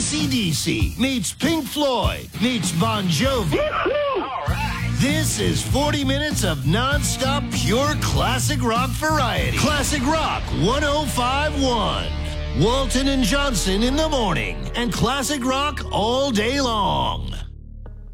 AC/DC meets Pink Floyd meets Bon Jovi. All right. This is 40 minutes of non-stop pure classic rock variety. Classic Rock 105.1. Walton and Johnson in the morning and classic rock all day long.